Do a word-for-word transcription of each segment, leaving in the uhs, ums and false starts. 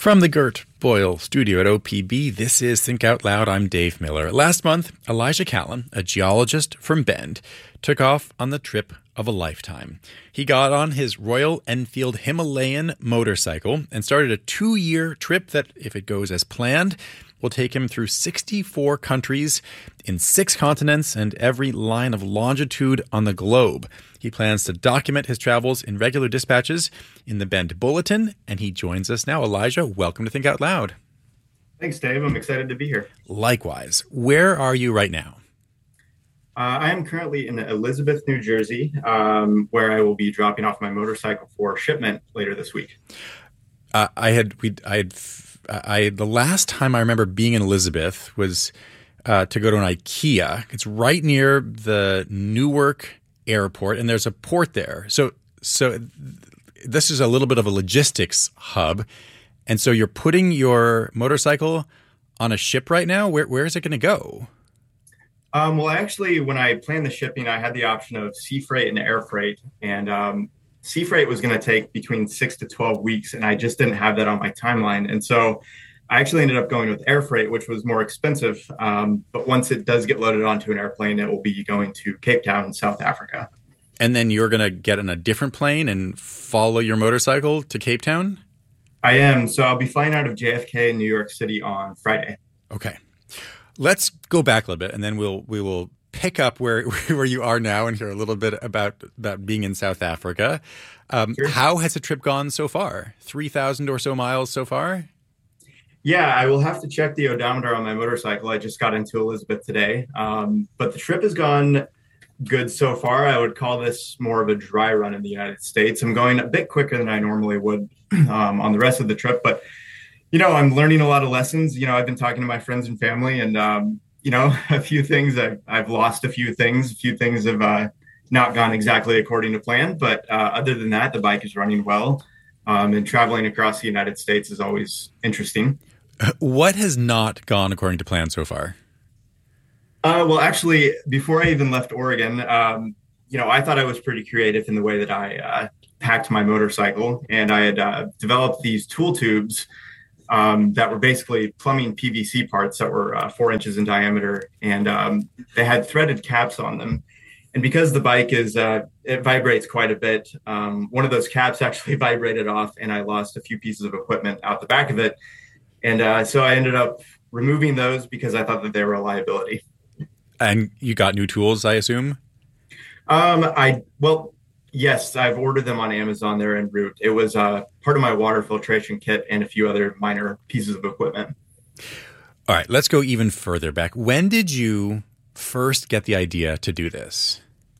From the Gert Boyle studio at O P B, this is Think Out Loud. I'm Dave Miller. Last month, Elijah Callan, a geologist from Bend, took off on the trip of a lifetime. He got on his Royal Enfield Himalayan motorcycle and started a two-year trip that, if it goes as planned, will take him through sixty-four countries in six continents and every line of longitude on the globe. He plans to document his travels in regular dispatches in the Bend Bulletin, and he joins us now. Elijah, welcome to Think Out Loud. Thanks, Dave. I'm excited to be here. Likewise. Where are you right now? Uh, I am currently in Elizabeth, New Jersey, um, where I will be dropping off my motorcycle for shipment later this week. Uh, I had we I had I the last time I remember being in Elizabeth was uh, to go to an IKEA. It's right near the Newark Airport, and there's a port there. So so this is a little bit of a logistics hub, and so you're putting your motorcycle on a ship right now. Where where is it going to go? Um, well, actually, when I planned the shipping, I had the option of sea freight and air freight, and um, sea freight was going to take between six to twelve weeks, and I just didn't have that on my timeline. And so I actually ended up going with air freight, which was more expensive. Um, but once it does get loaded onto an airplane, it will be going to Cape Town, South Africa. And then you're going to get on a different plane and follow your motorcycle to Cape Town? I am. So I'll be flying out of J F K in New York City on Friday. Okay. Let's go back a little bit, and then we'll we will pick up where where you are now and hear a little bit about, about being in South Africa. Um, sure. How has the trip gone so far? three thousand or so miles so far? Yeah, I will have to check the odometer on my motorcycle. I just got into Elizabeth today. Um, but the trip has gone good so far. I would call this more of a dry run in the United States. I'm going a bit quicker than I normally would um, on the rest of the trip, but you know, I'm learning a lot of lessons. You know, I've been talking to my friends and family, and, um, you know, a few things, I, I've lost a few things. A few things have uh, not gone exactly according to plan. But uh, other than that, the bike is running well. Um, and traveling across the United States is always interesting. What has not gone according to plan so far? Uh, well, actually, before I even left Oregon, um, you know, I thought I was pretty creative in the way that I uh, packed my motorcycle. And I had uh, developed these tool tubes Um, that were basically plumbing P V C parts that were uh, four inches in diameter, and um, they had threaded caps on them. And because the bike is, uh, it vibrates quite a bit, um, one of those caps actually vibrated off, and I lost a few pieces of equipment out the back of it. And uh, so I ended up removing those because I thought that they were a liability. And you got new tools, I assume? Um, I, well, yes, I've ordered them on Amazon. They're en route. It was uh, part of my water filtration kit and a few other minor pieces of equipment. All right, let's go even further back. When did you first get the idea to do this?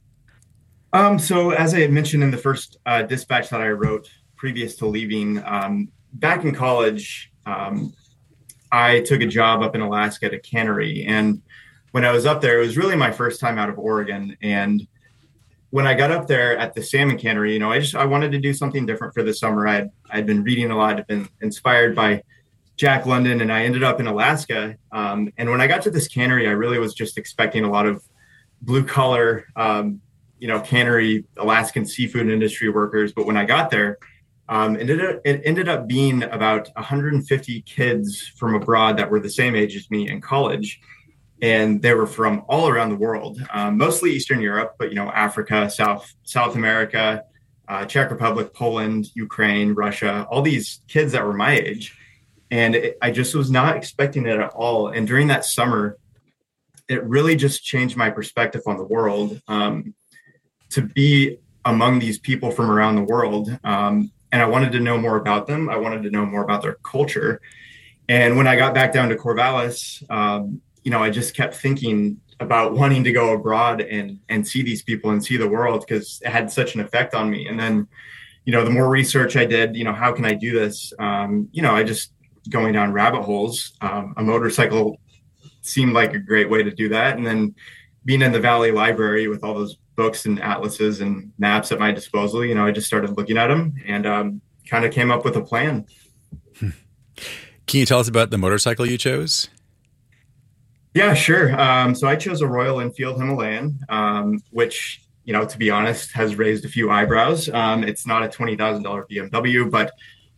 Um, so as I had mentioned in the first uh, dispatch that I wrote previous to leaving, um, back in college, um, I took a job up in Alaska at a cannery. And when I was up there, it was really my first time out of Oregon. And when I got up there at the salmon cannery, you know, I just, I wanted to do something different for the summer. I'd, I'd been reading a lot, I'd been inspired by Jack London, and I ended up in Alaska. Um, and when I got to this cannery, I really was just expecting a lot of blue collar, um, you know, cannery, Alaskan seafood industry workers. But when I got there, um, it, ended up, it ended up being about one hundred fifty kids from abroad that were the same age as me in college. And they were from all around the world, um, mostly Eastern Europe, but, you know, Africa, South, South America, uh, Czech Republic, Poland, Ukraine, Russia, all these kids that were my age. And it, I just was not expecting it at all. And during that summer, it really just changed my perspective on the world, um, to be among these people from around the world. Um, and I wanted to know more about them. I wanted to know more about their culture. And when I got back down to Corvallis, um, you know, I just kept thinking about wanting to go abroad and and see these people and see the world, because it had such an effect on me. And then, you know, the more research I did, you know, how can I do this? Um, you know, I just going down rabbit holes. Um, a motorcycle seemed like a great way to do that. And then being in the Valley Library with all those books and atlases and maps at my disposal, you know, I just started looking at them and um, kind of came up with a plan. Hmm. Can you tell us about the motorcycle you chose? Yeah, sure. Um, so I chose a Royal Enfield Himalayan, um, which, you know, to be honest, has raised a few eyebrows. Um, it's not a twenty thousand dollars B M W, but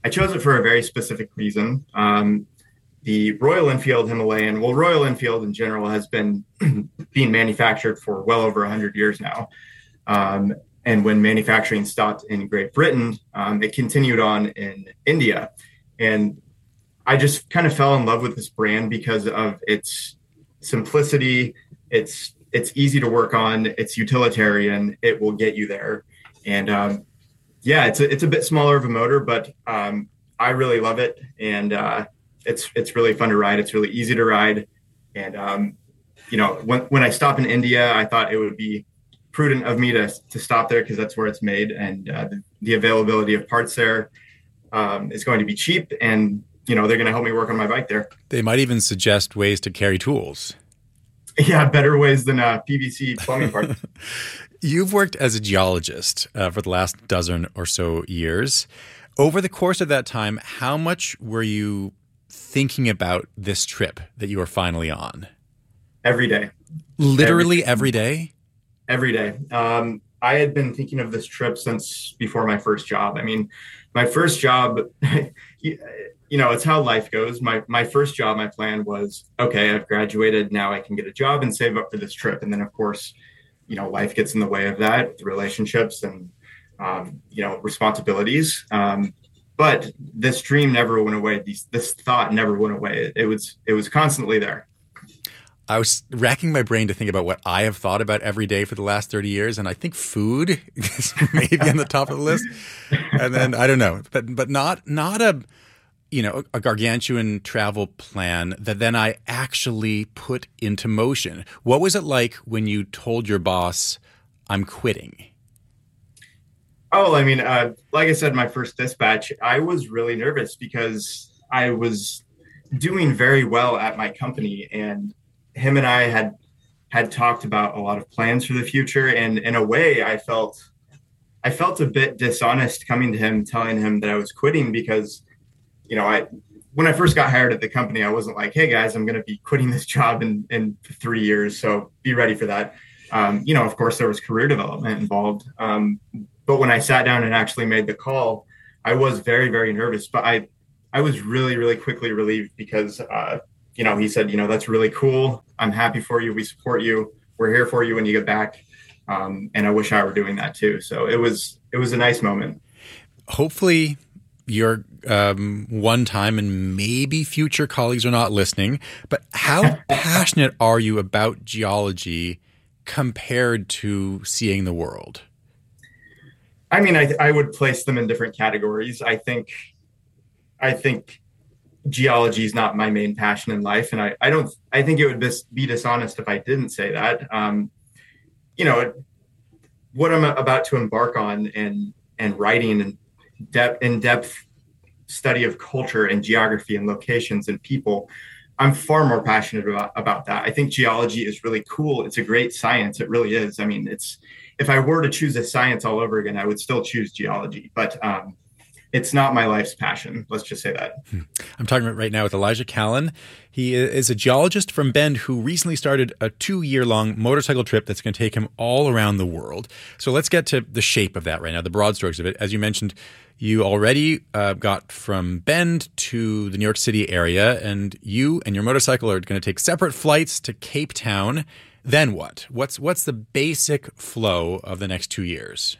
I chose it for a very specific reason. Um, the Royal Enfield Himalayan, well, Royal Enfield in general has been being manufactured for well over one hundred years now. Um, and when manufacturing stopped in Great Britain, um, it continued on in India. And I just kind of fell in love with this brand because of its simplicity. It's it's easy to work on. It's utilitarian. It will get you there. And um, yeah, it's a, it's a bit smaller of a motor, but um, I really love it. And uh, it's it's really fun to ride. It's really easy to ride. And um, you know, when when I stop in India, I thought it would be prudent of me to to stop there because that's where it's made, and uh, the, the availability of parts there um, is going to be cheap, and you know they're going to help me work on my bike there. They might even suggest ways to carry tools. Yeah, better ways than uh, P V C plumbing parts. You've worked as a geologist uh, for the last dozen or so years. Over the course of that time, how much were you thinking about this trip that you were finally on? Every day. Literally every, every day? Every day. Um, I had been thinking of this trip since before my first job. I mean, my first job, you, you know, it's how life goes. My my first job, my plan was, okay, I've graduated. Now I can get a job and save up for this trip. And then, of course, you know, life gets in the way of that, relationships and, um, you know, responsibilities. Um, but this dream never went away. These, this thought never went away. It, it was it was constantly there. I was racking my brain to think about what I have thought about every day for the last thirty years. And I think food is maybe on the top of the list. And then I don't know, but, but not, not a, you know, a gargantuan travel plan that then I actually put into motion. What was it like when you told your boss, I'm quitting? Oh, I mean, uh, like I said, my first dispatch, I was really nervous because I was doing very well at my company, and him and I had had talked about a lot of plans for the future. And in a way, I felt I felt a bit dishonest coming to him, telling him that I was quitting because, you know, I when I first got hired at the company, I wasn't like, hey, guys, I'm going to be quitting this job in, in three years. So be ready for that. Um, you know, of course, there was career development involved. Um, but when I sat down and actually made the call, I was very, very nervous. But I I was really, really quickly relieved because, uh, you know, he said, you know, that's really cool. I'm happy for you. We support you. We're here for you when you get back. Um, and I wish I were doing that too. So it was it was a nice moment. Hopefully your um, one time and maybe future colleagues are not listening, but how passionate are you about geology compared to seeing the world? I mean, I, I would place them in different categories. I think, I think geology is not my main passion in life. And I, I don't, I think it would be dishonest if I didn't say that. Um, you know, what I'm about to embark on and, and writing and depth, in-depth study of culture and geography and locations and people, I'm far more passionate about, about that. I think geology is really cool. It's a great science. It really is. I mean, it's, if I were to choose a science all over again, I would still choose geology, but um, it's not my life's passion. Let's just say that. I'm talking right now with Elijah Callan. He is a geologist from Bend who recently started a two-year-long motorcycle trip that's going to take him all around the world. So let's get to the shape of that right now, the broad strokes of it. As you mentioned, you already uh, got from Bend to the New York City area, and you and your motorcycle are going to take separate flights to Cape Town. Then what? What's what's the basic flow of the next two years?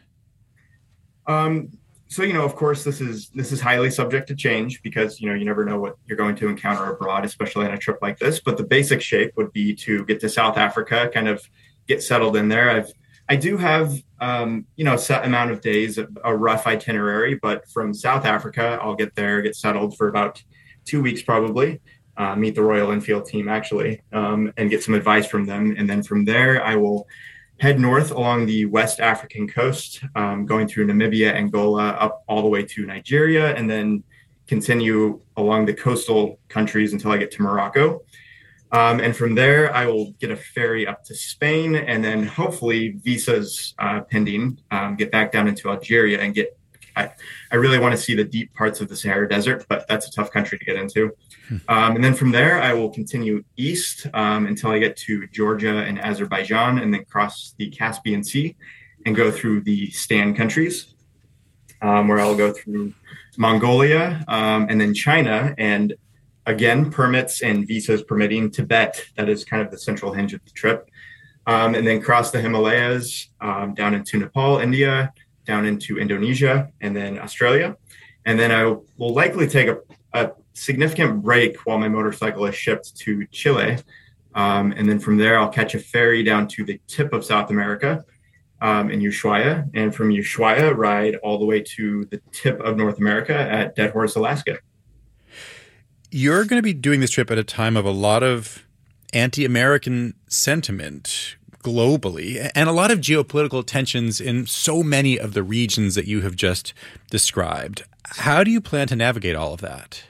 Um, so, you know, of course, this is this is highly subject to change because, you know, you never know what you're going to encounter abroad, especially on a trip like this. But the basic shape would be to get to South Africa, kind of get settled in there. I've I do have, um, you know, a set amount of days, a rough itinerary. But from South Africa, I'll get there, get settled for about two weeks probably. Uh, meet the Royal Enfield team, actually, um, and get some advice from them. And then from there, I will head north along the West African coast, um, going through Namibia, Angola, up all the way to Nigeria, and then continue along the coastal countries until I get to Morocco. Um, and from there, I will get a ferry up to Spain, and then hopefully visas uh, pending, um, get back down into Algeria and get I, I really want to see the deep parts of the Sahara Desert, but that's a tough country to get into. Um, and then from there, I will continue east um, until I get to Georgia and Azerbaijan, and then cross the Caspian Sea and go through the Stan countries, um, where I'll go through Mongolia, um, and then China. And again, permits and visas permitting, Tibet. That is kind of the central hinge of the trip. Um, and then cross the Himalayas um, down into Nepal, India, down into Indonesia, and then Australia. And then I will likely take a, a significant break while my motorcycle is shipped to Chile. Um, and then from there, I'll catch a ferry down to the tip of South America um, in Ushuaia. And from Ushuaia, ride all the way to the tip of North America at Dead Horse, Alaska. You're going to be doing this trip at a time of a lot of anti-American sentiment globally and a lot of geopolitical tensions in so many of the regions that you have just described. How do you plan to navigate all of that?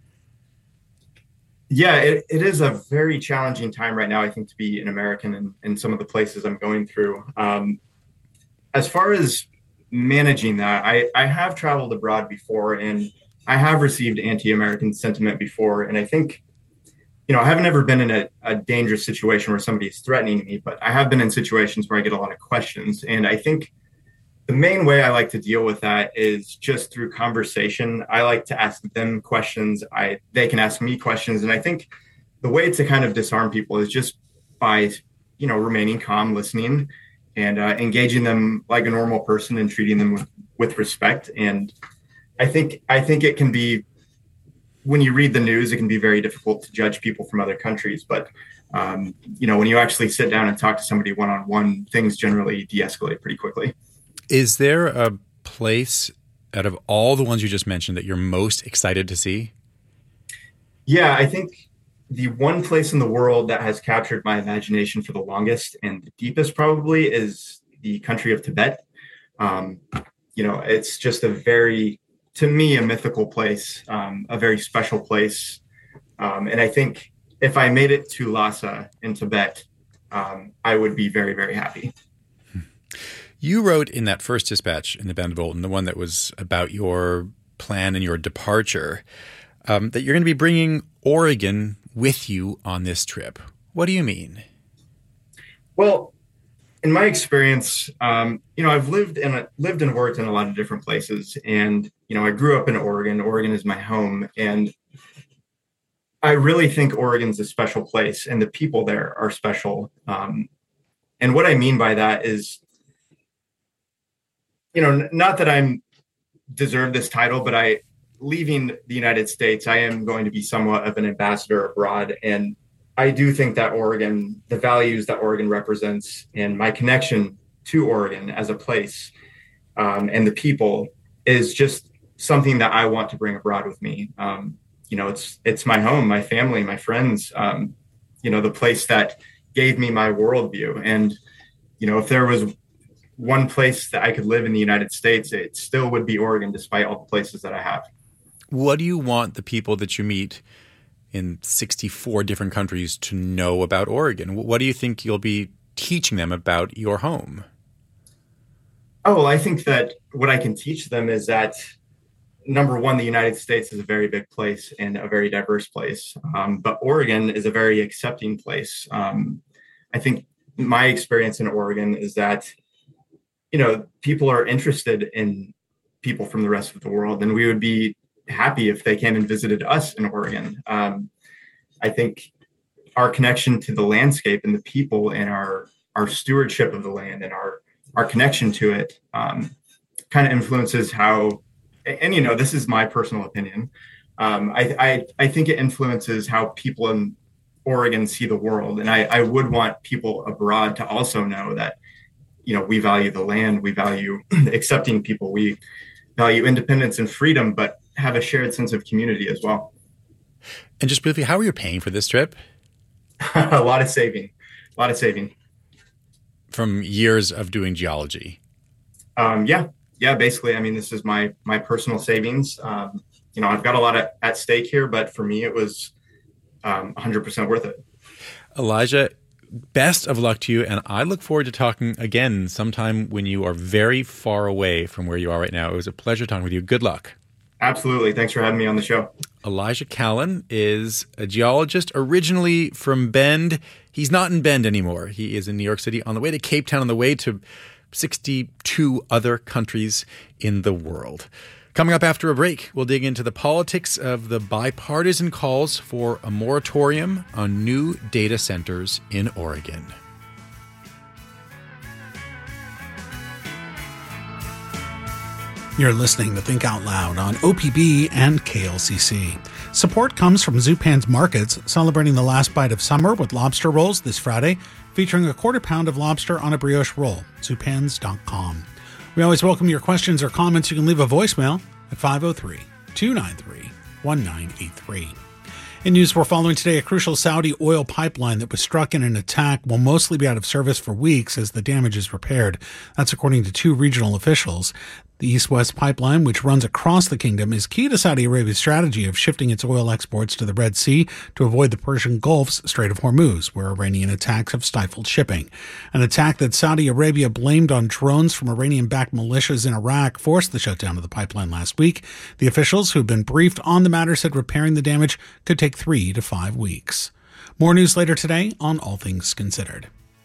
Yeah, it, it is a very challenging time right now, I think, to be an American in, in some of the places I'm going through. Um, as far as managing that, I, I have traveled abroad before and I have received anti-American sentiment before. And I think, you know, I haven't ever been in a, a dangerous situation where somebody is threatening me, but I have been in situations where I get a lot of questions. And I think the main way I like to deal with that is just through conversation. I like to ask them questions. I they can ask me questions. And I think the way to kind of disarm people is just by, you know, remaining calm, listening, and uh, engaging them like a normal person and treating them with, with respect. And I think I think it can be, when you read the news, it can be very difficult to judge people from other countries. But, um, you know, when you actually sit down and talk to somebody one-on-one, things generally de-escalate pretty quickly. Is there a place out of all the ones you just mentioned that you're most excited to see? Yeah, I think the one place in the world that has captured my imagination for the longest and the deepest probably is the country of Tibet. Um, you know, it's just a very, to me, a mythical place, um, a very special place. Um, and I think if I made it to Lhasa in Tibet, um, I would be very, very happy. You wrote in that first dispatch in the Bend Bulletin, the one that was about your plan and your departure, um, that you're going to be bringing Oregon with you on this trip. What do you mean? Well, in my experience, um, you know, I've lived and lived and worked in a lot of different places, and you know, I grew up in Oregon. Oregon is my home, and I really think Oregon's a special place, and the people there are special. Um, and what I mean by that is, you know, not that I'm deserve this title, but I, leaving the United States, I am going to be somewhat of an ambassador abroad. And I do think that Oregon, the values that Oregon represents and my connection to Oregon as a place um, and the people is just something that I want to bring abroad with me. Um, you know, it's, it's my home, my family, my friends, um, you know, the place that gave me my worldview. And, you know, if there was one place that I could live in the United States, it still would be Oregon, despite all the places that I have. What do you want the people that you meet in sixty-four different countries to know about Oregon? What do you think you'll be teaching them about your home? Oh, well, I think that what I can teach them is that, number one, the United States is a very big place and a very diverse place. Um, but Oregon is a very accepting place. Um, I think my experience in Oregon is that, you know, people are interested in people from the rest of the world, and we would be happy if they came and visited us in Oregon. Um, I think our connection to the landscape and the people and our, our stewardship of the land and our, our connection to it um, kind of influences how, and, you know, this is my personal opinion. Um, I, I, I think it influences how people in Oregon see the world. And I, I would want people abroad to also know that, you know, we value the land, we value accepting people, we value independence and freedom, but have a shared sense of community as well. And just briefly, how are you paying for this trip? A lot of saving, a lot of saving. From years of doing geology? Um, yeah, yeah, basically. I mean, this is my, my personal savings. Um, you know, I've got a lot of, at stake here, but for me, it was um, one hundred percent worth it. Elijah, best of luck to you, and I look forward to talking again sometime when you are very far away from where you are right now. It was a pleasure talking with you. Good luck. Absolutely. Thanks for having me on the show. Elijah Callan is a geologist originally from Bend. He's not in Bend anymore. He is in New York City on the way to Cape Town, on the way to sixty-two other countries in the world. Coming up after a break, we'll dig into the politics of the bipartisan calls for a moratorium on new data centers in Oregon. You're listening to Think Out Loud on O P B and K L C C. Support comes from Zupan's Markets, celebrating the last bite of summer with lobster rolls this Friday, featuring a quarter pound of lobster on a brioche roll. Zupans dot com. We always welcome your questions or comments. You can leave a voicemail at five oh three, two nine three, one nine eight three. In news we're following today, a crucial Saudi oil pipeline that was struck in an attack will mostly be out of service for weeks as the damage is repaired. That's according to two regional officials. The East-West pipeline, which runs across the kingdom, is key to Saudi Arabia's strategy of shifting its oil exports to the Red Sea to avoid the Persian Gulf's Strait of Hormuz, where Iranian attacks have stifled shipping. An attack that Saudi Arabia blamed on drones from Iranian-backed militias in Iraq forced the shutdown of the pipeline last week. The officials who've been briefed on the matter said repairing the damage could take three to five weeks. More news later today on All Things Considered.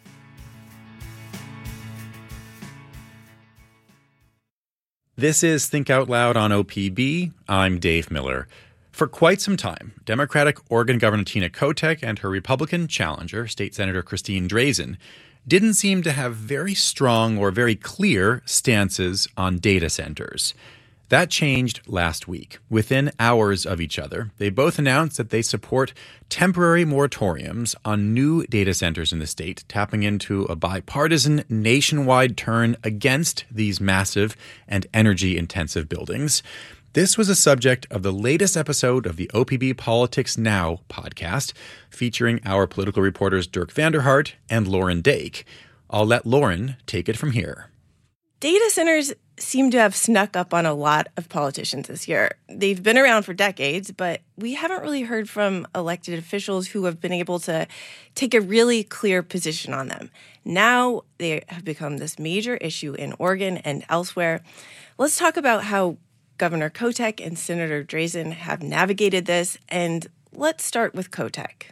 This is Think Out Loud on O P B. I'm Dave Miller. For quite some time, Democratic Oregon Governor Tina Kotek and her Republican challenger, State Senator Christine Drazan, didn't seem to have very strong or very clear stances on data centers. That changed last week. Within hours of each other, they both announced that they support temporary moratoriums on new data centers in the state, tapping into a bipartisan nationwide turn against these massive and energy-intensive buildings. This was a subject of the latest episode of the O P B Politics Now podcast, featuring our political reporters Dirk Vanderhart and Lauren Dake. I'll let Lauren take it from here. Data centers seem to have snuck up on a lot of politicians this year. They've been around for decades, but we haven't really heard from elected officials who have been able to take a really clear position on them. Now they have become this major issue in Oregon and elsewhere. Let's talk about how Governor Kotek and Senator Drazan have navigated this, and let's start with Kotek.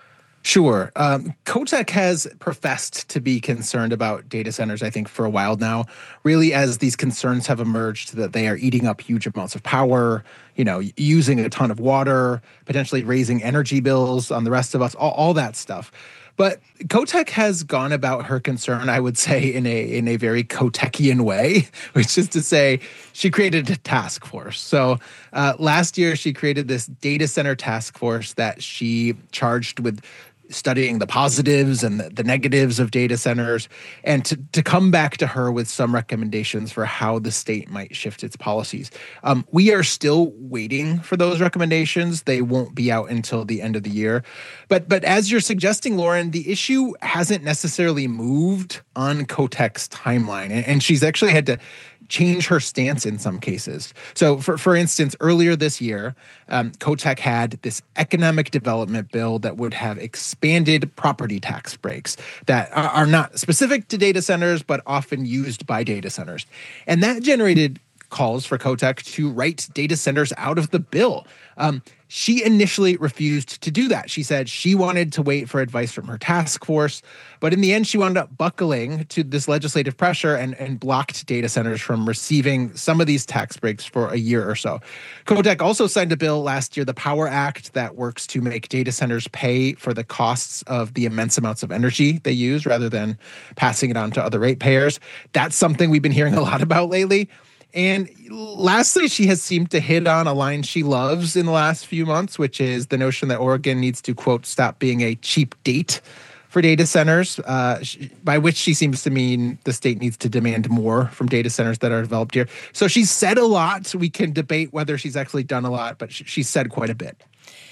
Sure. Um, Kotek has professed to be concerned about data centers, I think, for a while now, really as these concerns have emerged that they are eating up huge amounts of power, you know, using a ton of water, potentially raising energy bills on the rest of us, all, all that stuff. But Kotek has gone about her concern, I would say, in a in a very Kotekian way, which is to say she created a task force. So uh, last year, she created this data center task force that she charged with studying the positives and the, the negatives of data centers, and to, to come back to her with some recommendations for how the state might shift its policies. Um, we are still waiting for those recommendations. They won't be out until the end of the year. But but as you're suggesting, Lauren, the issue hasn't necessarily moved on Kotek's timeline, and, and she's actually had to change her stance in some cases. So, for for instance, earlier this year, um, Kotek had this economic development bill that would have expanded property tax breaks that are, are not specific to data centers, but often used by data centers. And that generated calls for Kotek to write data centers out of the bill. Um, she initially refused to do that. She said she wanted to wait for advice from her task force, but in the end, she wound up buckling to this legislative pressure and, and blocked data centers from receiving some of these tax breaks for a year or so. Kotek also signed a bill last year, the Power Act, that works to make data centers pay for the costs of the immense amounts of energy they use rather than passing it on to other ratepayers. That's something we've been hearing a lot about lately. And lastly, she has seemed to hit on a line she loves in the last few months, which is the notion that Oregon needs to, quote, stop being a cheap date for data centers, uh, by which she seems to mean the state needs to demand more from data centers that are developed here. So she's said a lot. We can debate whether she's actually done a lot, but she's said quite a bit.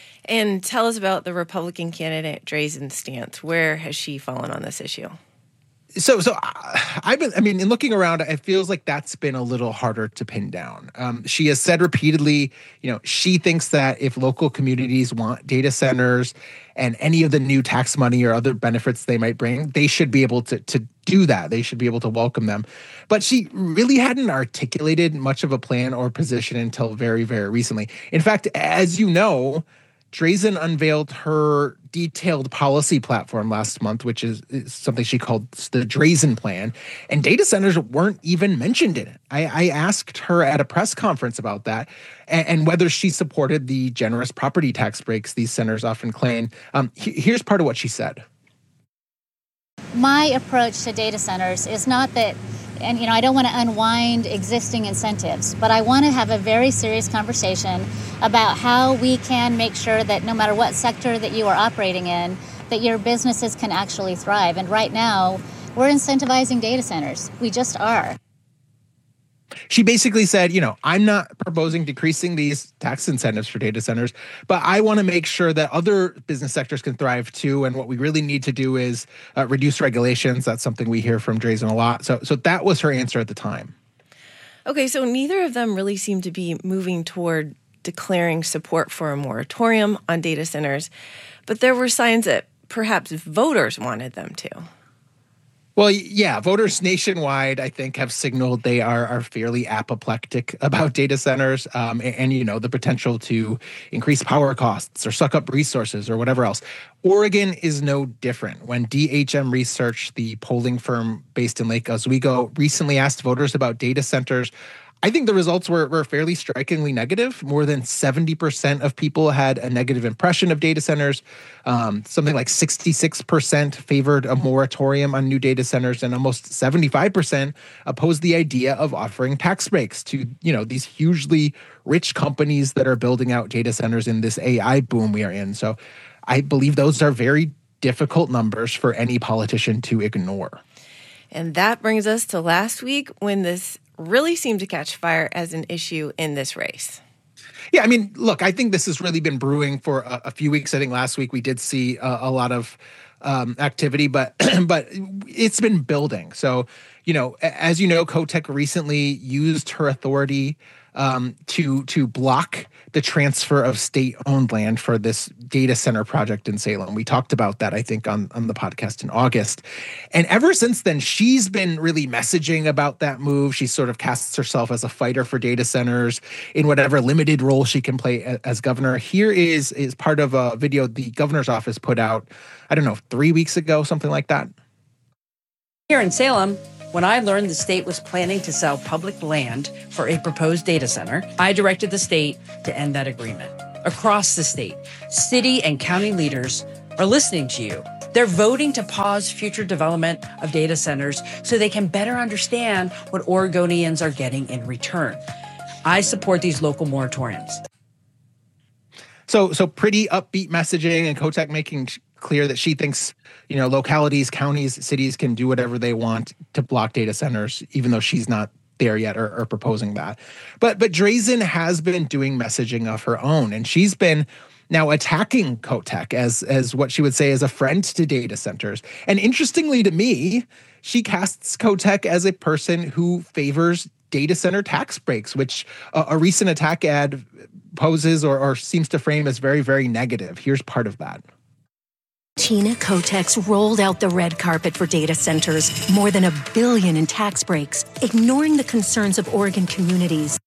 And tell us about the Republican candidate, Drazan's stance. Where has she fallen on this issue? So, so I've been, I mean, in looking around, it feels like that's been a little harder to pin down. Um, she has said repeatedly, you know, she thinks that if local communities want data centers and any of the new tax money or other benefits they might bring, they should be able to, to do that. They should be able to welcome them. But she really hadn't articulated much of a plan or position until very, very recently. In fact, as you know, Drazen unveiled her detailed policy platform last month, which is, is something she called the Drazen Plan, and data centers weren't even mentioned in it. I, I asked her at a press conference about that and, and whether she supported the generous property tax breaks these centers often claim. Um, he, here's part of what she said. My approach to data centers is not that, and you know, I don't want to unwind existing incentives, but I want to have a very serious conversation about how we can make sure that no matter what sector that you are operating in, that your businesses can actually thrive. And right now, we're incentivizing data centers. We just are. She basically said, you know, I'm not proposing decreasing these tax incentives for data centers, but I want to make sure that other business sectors can thrive too. And what we really need to do is uh, reduce regulations. That's something we hear from Drazen a lot. So, so that was her answer at the time. Okay, so neither of them really seem to be moving toward declaring support for a moratorium on data centers, but there were signs that perhaps voters wanted them to. Well, yeah, voters nationwide, I think, have signaled they are are fairly apoplectic about data centers um, and, and, you know, the potential to increase power costs or suck up resources or whatever else. Oregon is no different. When D H M Research, the polling firm based in Lake Oswego, recently asked voters about data centers, I think the results were, were fairly strikingly negative. More than seventy percent of people had a negative impression of data centers. Um, something like sixty-six percent favored a moratorium on new data centers, and almost seventy-five percent opposed the idea of offering tax breaks to, you know, these hugely rich companies that are building out data centers in this A I boom we are in. So I believe those are very difficult numbers for any politician to ignore. And that brings us to last week, when this really seemed to catch fire as an issue in this race. Yeah, I mean, look, I think this has really been brewing for a, a few weeks. I think last week we did see a, a lot of um, activity, but but it's been building. So, you know, as you know, Kotek recently used her authority um, to to block the transfer of state-owned land for this data center project in Salem. We talked about that, I think, on, on the podcast in August. And ever since then, she's been really messaging about that move. She sort of casts herself as a fighter for data centers in whatever limited role she can play as, as governor. Here is, is part of a video the governor's office put out, I don't know, three weeks ago, something like that. Here in Salem, when I learned the state was planning to sell public land for a proposed data center, I directed the state to end that agreement. Across the state, city and county leaders are listening to you. They're voting to pause future development of data centers so they can better understand what Oregonians are getting in return. I support these local moratoriums. So, so pretty upbeat messaging, and Kotek making clear that she thinks, you know, localities, counties, cities can do whatever they want to block data centers, even though she's not there yet or, or proposing that. But but Drazen has been doing messaging of her own, and she's been now attacking Kotek as as what she would say is a friend to data centers. And interestingly to me, she casts Kotek as a person who favors data center tax breaks, which a, a recent attack ad poses or, or seems to frame as very, very negative. Here's part of that. Tina Kotek's rolled out the red carpet for data centers, more than a billion in tax breaks, ignoring the concerns of Oregon communities.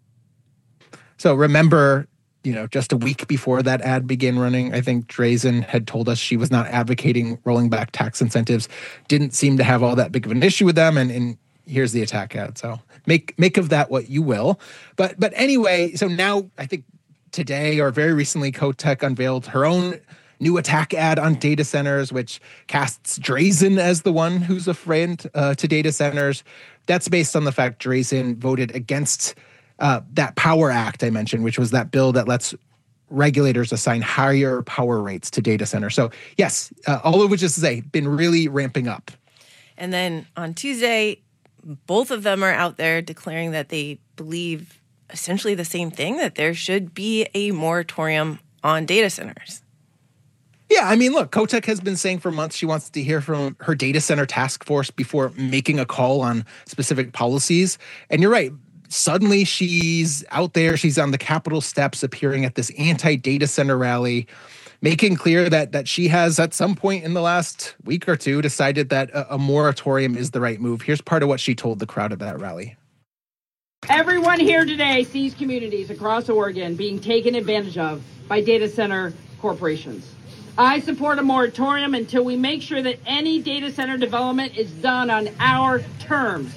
So remember, you know, just a week before that ad began running, I think Drazen had told us she was not advocating rolling back tax incentives, didn't seem to have all that big of an issue with them, and, and here's the attack ad. So make make of that what you will. But but anyway, so now I think today or very recently, Kotek unveiled her own new attack ad on data centers, which casts Drazen as the one who's a friend uh, to data centers. That's based on the fact Drazen voted against uh, that Power Act I mentioned, which was that bill that lets regulators assign higher power rates to data centers. So yes, uh, all of which is to say, been really ramping up. And then on Tuesday, both of them are out there declaring that they believe essentially the same thing, that there should be a moratorium on data centers. Yeah, I mean, look, Kotek has been saying for months she wants to hear from her data center task force before making a call on specific policies. And you're right. Suddenly she's out there. She's on the Capitol steps appearing at this anti-data center rally, making clear that that she has at some point in the last week or two decided that a, a moratorium is the right move. Here's part of what she told the crowd at that rally. Everyone here today sees communities across Oregon being taken advantage of by data center corporations. I support a moratorium until we make sure that any data center development is done on our terms.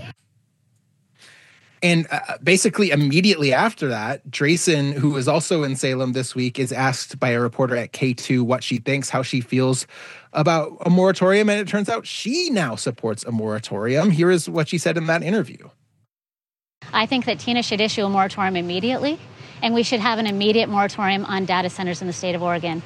And uh, basically immediately after that, Drayson, who is also in Salem this week, is asked by a reporter at K two what she thinks, how she feels about a moratorium. And it turns out she now supports a moratorium. Here is what she said in that interview. I think that Tina should issue a moratorium immediately, and we should have an immediate moratorium on data centers in the state of Oregon.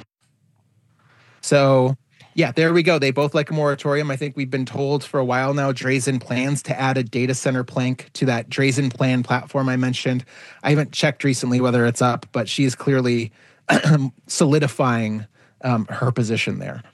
So, yeah, there we go. They both like a moratorium. I think we've been told for a while now, Drayson plans to add a data center plank to that Drayson Plan platform I mentioned. I haven't checked recently whether it's up, but she is clearly solidifying um, her position there.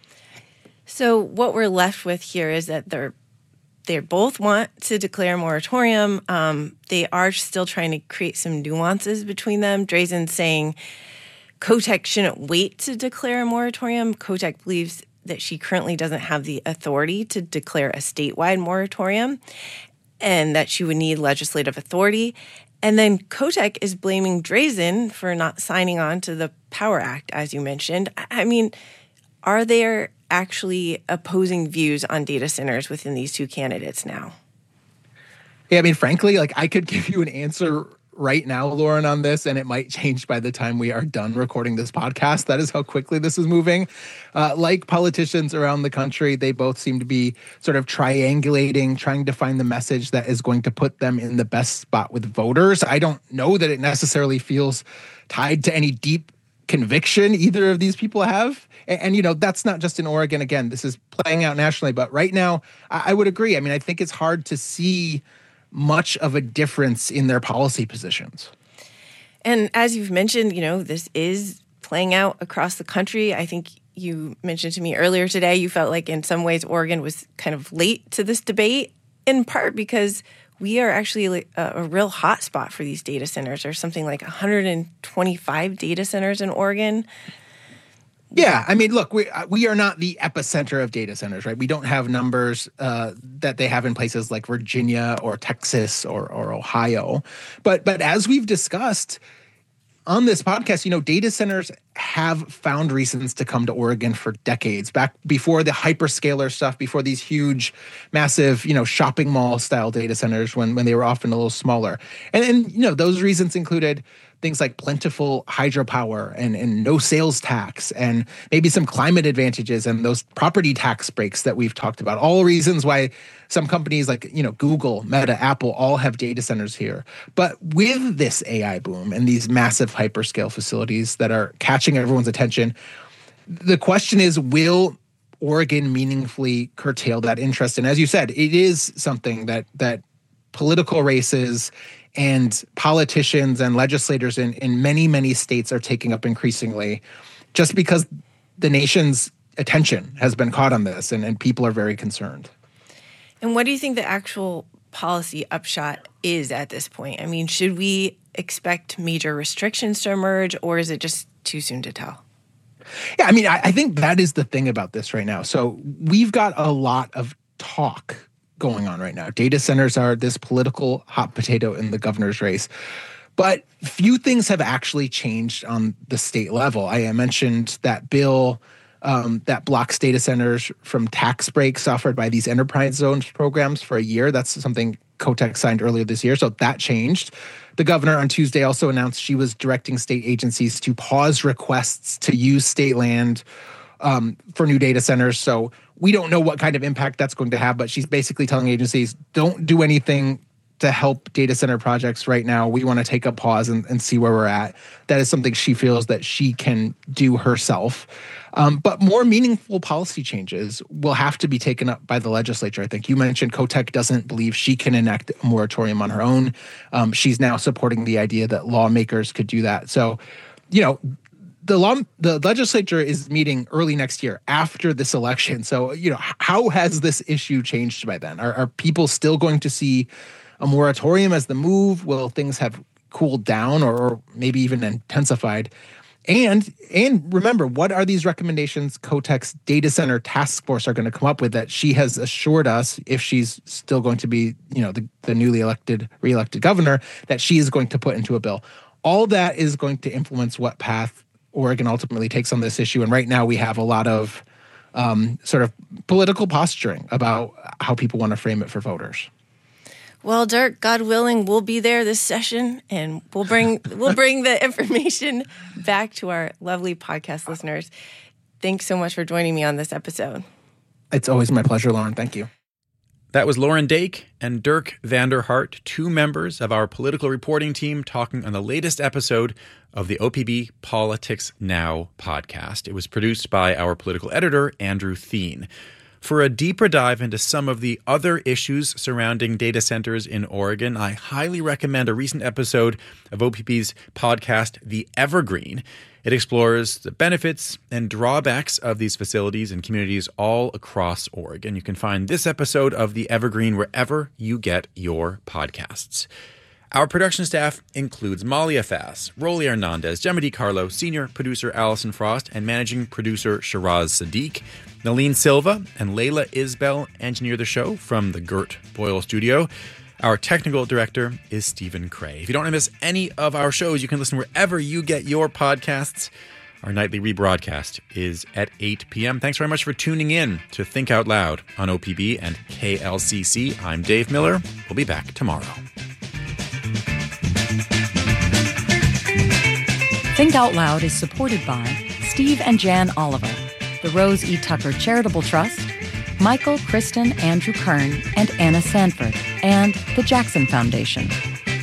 So what we're left with here is that they're They both want to declare a moratorium. Um, they are still trying to create some nuances between them. Drayson saying Kotek shouldn't wait to declare a moratorium. Kotek believes that she currently doesn't have the authority to declare a statewide moratorium and that she would need legislative authority. And then Kotek is blaming Drayson for not signing on to the Power Act, as you mentioned. I mean, are there actually opposing views on data centers within these two candidates now? Yeah, I mean, frankly, like I could give you an answer right now, Lauren, on this, and it might change by the time we are done recording this podcast. That is how quickly this is moving. Uh, like politicians around the country, they both seem to be sort of triangulating, trying to find the message that is going to put them in the best spot with voters. I don't know that it necessarily feels tied to any deep conviction either of these people have. And, and, you know, that's not just in Oregon. Again, this is playing out nationally. But right now, I, I would agree. I mean, I think it's hard to see much of a difference in their policy positions. And as you've mentioned, you know, this is playing out across the country. I think you mentioned to me earlier today, you felt like in some ways Oregon was kind of late to this debate, in part because we are actually a, a real hot spot for these data centers. There's something like one hundred twenty-five data centers in Oregon. Yeah, I mean, look, we we are not the epicenter of data centers, right? We don't have numbers uh, that they have in places like Virginia or Texas or or Ohio. But but as we've discussed on this podcast, you know, data centers have found reasons to come to Oregon for decades, back before the hyperscaler stuff, before these huge, massive, you know, shopping mall style data centers when, when they were often a little smaller. And, and, you know, those reasons included things like plentiful hydropower and, and no sales tax and maybe some climate advantages and those property tax breaks that we've talked about. All reasons why some companies like, you know, Google, Meta, Apple all have data centers here. But with this A I boom and these massive hyperscale facilities that are catching everyone's attention, the question is, will Oregon meaningfully curtail that interest? And as you said, it is something that that political races and politicians and legislators in, in many, many states are taking up increasingly, just because the nation's attention has been caught on this and, and people are very concerned. And what do you think the actual policy upshot is at this point? I mean, should we expect major restrictions to emerge, or is it just too soon to tell? Yeah, I mean, I, I think that is the thing about this right now. So we've got a lot of talk going on right now. Data centers are this political hot potato in the governor's race. But few things have actually changed on the state level. I mentioned that bill um, that blocks data centers from tax breaks offered by these enterprise zones programs for a year. That's something Kotek signed earlier this year, so that changed. The governor on Tuesday also announced she was directing state agencies to pause requests to use state land um, for new data centers. So we don't know what kind of impact that's going to have, but she's basically telling agencies, don't do anything to help data center projects right now. We want to take a pause and, and see where we're at. That is something she feels that she can do herself. Um, but more meaningful policy changes will have to be taken up by the legislature. I think you mentioned Kotek doesn't believe she can enact a moratorium on her own. Um, she's now supporting the idea that lawmakers could do that. So, you know, the law, the legislature is meeting early next year after this election. So, you know, how has this issue changed by then? Are, are people still going to see a moratorium as the move? Will things have cooled down or, or maybe even intensified? And and remember, what are these recommendations Kotek's data center task force are going to come up with that she has assured us, if she's still going to be, you know, the, the newly elected, reelected governor, that she is going to put into a bill. All that is going to influence what path Oregon ultimately takes on this issue. And right now we have a lot of um, sort of political posturing about how people want to frame it for voters. Well, Dirk, God willing, we'll be there this session, and we'll bring we'll bring the information back to our lovely podcast listeners. Thanks so much for joining me on this episode. It's always my pleasure, Lauren. Thank you. That was Lauren Dake and Dirk Vanderhart, two members of our political reporting team, talking on the latest episode of the O P B Politics Now podcast. It was produced by our political editor, Andrew Thien. For a deeper dive into some of the other issues surrounding data centers in Oregon, I highly recommend a recent episode of O P B's podcast, The Evergreen. It explores the benefits and drawbacks of these facilities in communities all across Oregon. You can find this episode of The Evergreen wherever you get your podcasts. Our production staff includes Malia Fass, Rolly Hernandez, Gemma DiCarlo, senior producer Allison Frost, and managing producer Shiraz Sadiq. Nalene Silva and Layla Isbell engineer the show from the Gert Boyle studio. Our technical director is Stephen Cray. If you don't want to miss any of our shows, you can listen wherever you get your podcasts. Our nightly rebroadcast is at eight p.m. Thanks very much for tuning in to Think Out Loud on O P B and K L C C. I'm Dave Miller. We'll be back tomorrow. Think Out Loud is supported by Steve and Jan Oliver, the Rose E. Tucker Charitable Trust, Michael, Kristen, Andrew Kern, and Anna Sanford, and the Jackson Foundation.